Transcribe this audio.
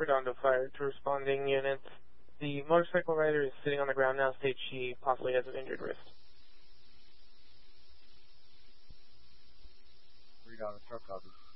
Redondo Fire to responding units. The motorcycle rider is sitting on the ground now, states she possibly has an injured wrist. Redondo, truck copy.